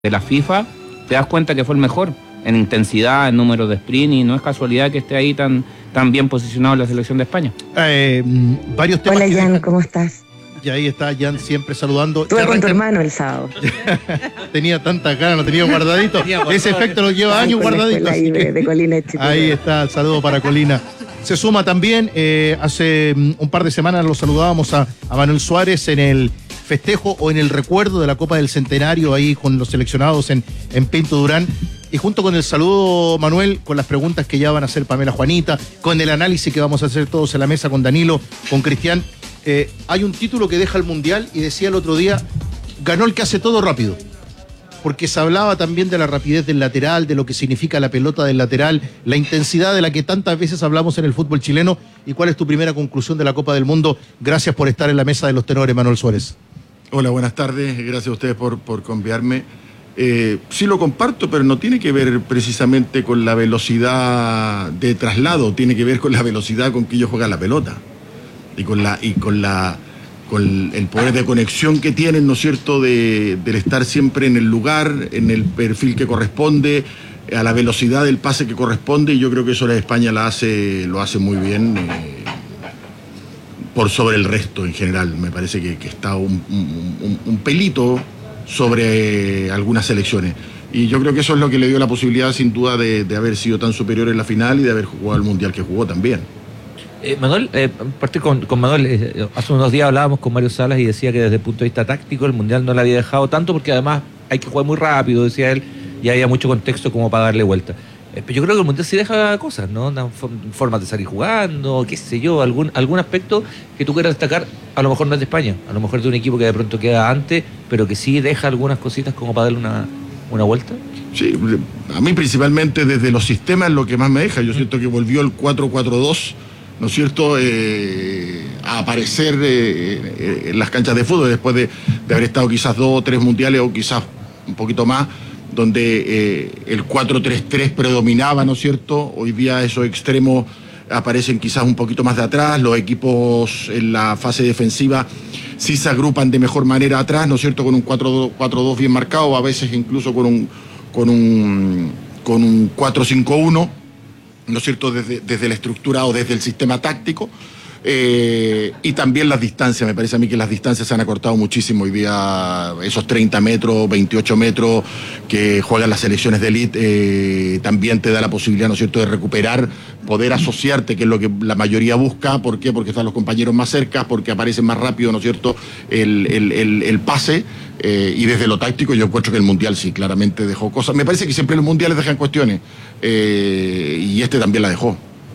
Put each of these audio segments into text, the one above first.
la FIFA, te das cuenta que fue el mejor en intensidad, en número de sprint, y no es casualidad que esté ahí tan bien posicionado en la selección de España. Varios temas. Hola Jan, ¿cómo estás? Y ahí está Jan siempre saludando. Estuve con tu hermano el sábado. Tenía tantas ganas, lo tenía guardadito. Ese efecto lo lleva años guardadito. De Colina Chico. Ahí está, el saludo para Colina. Se suma también, hace un par de semanas lo saludábamos a Manuel Suárez en el festejo o en el recuerdo de la Copa del Centenario ahí con los seleccionados en Pinto Durán. Y junto con el saludo, Manuel, con las preguntas que ya van a hacer Pamela Juanita, con el análisis que vamos a hacer todos en la mesa con Danilo, con Cristian, hay un título que deja el Mundial y decía el otro día, ganó el que hace todo rápido. Porque se hablaba también de la rapidez del lateral, de lo que significa la pelota del lateral, la intensidad de la que tantas veces hablamos en el fútbol chileno. ¿Y cuál es tu primera conclusión de la Copa del Mundo? Gracias por estar en la mesa de los tenores, Manuel Suárez. Hola, buenas tardes. Gracias a ustedes por conviarme. Sí lo comparto, pero no tiene que ver precisamente con la velocidad de traslado, tiene que ver con la velocidad con que ellos juegan la pelota y con el poder de conexión que tienen, ¿no es cierto?, del estar siempre en el lugar, en el perfil que corresponde, a la velocidad del pase que corresponde, y yo creo que eso la España lo hace muy bien, por sobre el resto en general. Me parece que está un pelito sobre algunas selecciones. Y yo creo que eso es lo que le dio la posibilidad, sin duda, de haber sido tan superior en la final y de haber jugado el Mundial que jugó también. Manuel, partir con Manuel, hace unos días hablábamos con Mario Salas y decía que desde el punto de vista táctico el Mundial no le había dejado tanto porque además hay que jugar muy rápido, decía él, y había mucho contexto como para darle vuelta. Pero yo creo que el Mundial sí deja cosas, ¿no? Formas de salir jugando, qué sé yo, algún aspecto que tú quieras destacar, a lo mejor no es de España, a lo mejor es de un equipo que de pronto queda antes, pero que sí deja algunas cositas como para darle una vuelta. Sí, a mí principalmente desde los sistemas lo que más me deja. Yo siento que volvió el 4-4-2, ¿no es cierto?, a aparecer en las canchas de fútbol después de haber estado quizás 2 o 3 mundiales o quizás un poquito más, donde el 4-3-3 predominaba, ¿no es cierto? Hoy día esos extremos aparecen quizás un poquito más de atrás, los equipos en la fase defensiva sí se agrupan de mejor manera atrás, ¿no es cierto?, con un 4-2 bien marcado, a veces incluso con un 4-5-1, ¿no es cierto?, desde la estructura o desde el sistema táctico. Y también las distancias, me parece a mí que las distancias se han acortado muchísimo hoy día, esos 30 metros, 28 metros que juegan las selecciones de élite, también te da la posibilidad, ¿no es cierto?, de recuperar, poder asociarte, que es lo que la mayoría busca. ¿Por qué? Porque están los compañeros más cerca, porque aparece más rápido, ¿no es cierto?, el pase, y desde lo táctico yo encuentro que el Mundial sí, claramente dejó cosas. Me parece que siempre los Mundiales dejan cuestiones, y este también la dejó.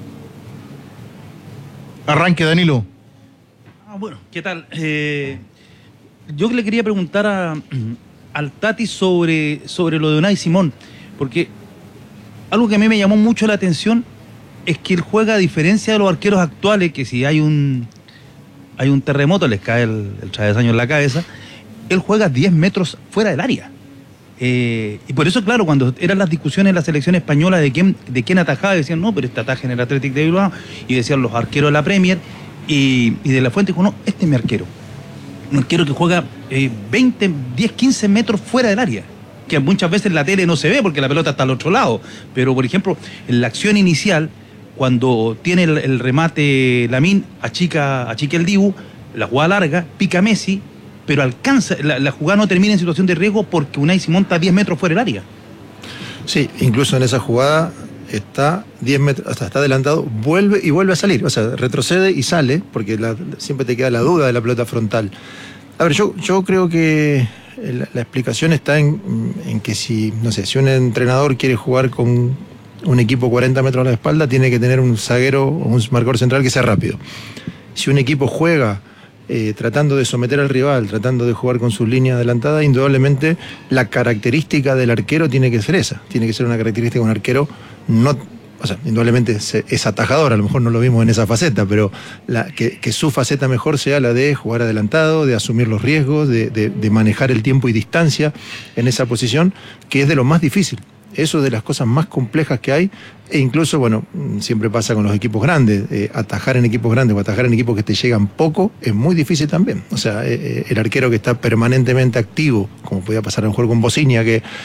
Arranque, Danilo. Bueno, ¿qué tal? Yo le quería preguntar al Tati sobre lo de Unai Simón, porque algo que a mí me llamó mucho la atención es que él juega, a diferencia de los arqueros actuales, que si hay un terremoto les cae el travesaño en la cabeza, él juega 10 metros fuera del área. Y por eso, claro, cuando eran las discusiones en la selección española de quién atajaba, decían, no, pero este ataja en el Athletic de Bilbao, y decían los arqueros de la Premier, y de la Fuente dijo, no, este es mi arquero. Un arquero que juega 20, 10, 15 metros fuera del área, que muchas veces en la tele no se ve porque la pelota está al otro lado, pero por ejemplo, en la acción inicial, cuando tiene el remate Lamine, achica el Dibu, la jugada larga, pica Messi, pero alcanza, la jugada no termina en situación de riesgo porque Unai Simón está 10 metros fuera del área. Sí, incluso en esa jugada está 10 metros, hasta está adelantado, vuelve a salir, o sea, retrocede y sale, porque siempre te queda la duda de la pelota frontal. A ver, yo creo que la explicación está en que si un entrenador quiere jugar con un equipo 40 metros a la espalda, tiene que tener un zaguero o un marcador central que sea rápido. Si un equipo juega tratando de someter al rival, tratando de jugar con su línea adelantada, indudablemente la característica del arquero tiene que ser esa, tiene que ser una característica de un arquero, indudablemente es atajador, a lo mejor no lo vimos en esa faceta, pero que su faceta mejor sea la de jugar adelantado, de asumir los riesgos, de manejar el tiempo y distancia en esa posición, que es de lo más difícil. Eso es de las cosas más complejas que hay, e incluso, bueno, siempre pasa con los equipos grandes, atajar en equipos grandes o atajar en equipos que te llegan poco es muy difícil también. O sea, el arquero que está permanentemente activo, como podía pasar en un juego con Bociña, que